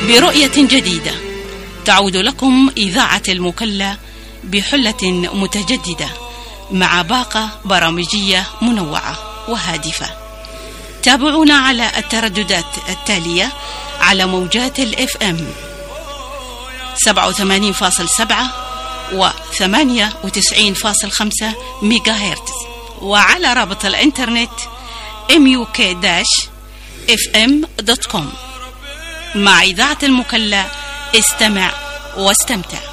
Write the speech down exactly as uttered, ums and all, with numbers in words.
برؤية جديدة تعود لكم إذاعة المكلا بحلة متجددة مع باقة برامجية منوعة وهادفة. تابعونا على الترددات التالية على موجات الاف ام سبعة وثمانين فاصلة سبعة و ثمانية وتسعين فاصلة خمسة ميجا هرتز، وعلى رابط الانترنت ام يو كي اف ام دوت كوم. مع إذاعة المكلا استمع واستمتع.